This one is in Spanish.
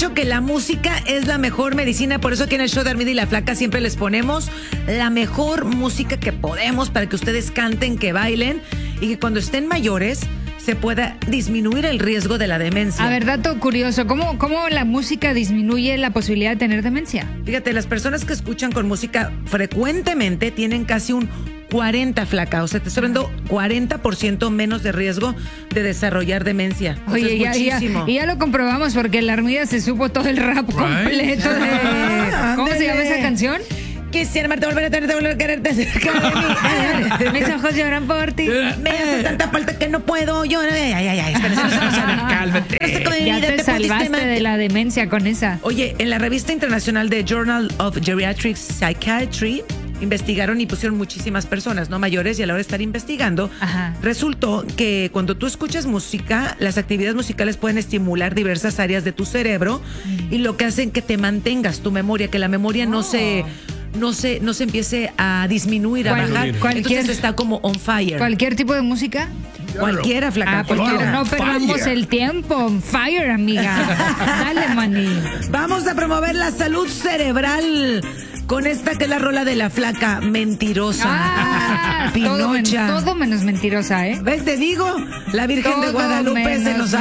dicho que la música es la mejor medicina, por eso aquí en el show de Armida y la Flaca siempre les ponemos la mejor música que podemos para que ustedes canten, que bailen y que cuando estén mayores se pueda disminuir el riesgo de la demencia. A ver, dato curioso, ¿cómo la música disminuye la posibilidad de tener demencia? Fíjate, las personas que escuchan con música frecuentemente tienen casi un 40, Flaca, o sea, te estoy hablando 40% menos de riesgo de desarrollar demencia. Oye, ya lo comprobamos porque la Armida se supo todo el rap completo de... ¿Cómo se llama esa canción? Quisiera amarte, volver a tenerte, volver a quererte cerca de mí. Mis ojos lloran por ti. Me hace tanta falta que no puedo llorar. Ay, espera, no cálmate. Ya te salvaste de la demencia con esa. Oye, en la revista internacional de Journal of Geriatric Psychiatry investigaron y pusieron muchísimas personas, ¿no? Mayores, y a la hora de estar investigando, resultó que cuando tú escuchas música, las actividades musicales pueden estimular diversas áreas de tu cerebro y lo que hacen que te mantengas tu memoria, que la memoria no se empiece a disminuir, a bajar. Entonces está como on fire. ¿Cualquier tipo de música? Cualquiera, Flaca. Pues no perdamos el tiempo. On fire, amiga. Dale, maní. Vamos a promover la salud cerebral con esta que es la rola de la Flaca, Mentirosa. Pinocha. Todo menos mentirosa, ¿eh? ¿Ves? Te digo, la Virgen de Guadalupe se nos ha